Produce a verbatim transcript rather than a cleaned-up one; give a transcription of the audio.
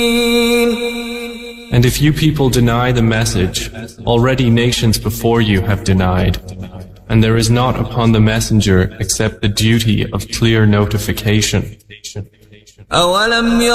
And if you people deny the message, already nations before you have denied, and there is not upon the messenger except the duty of clear notification.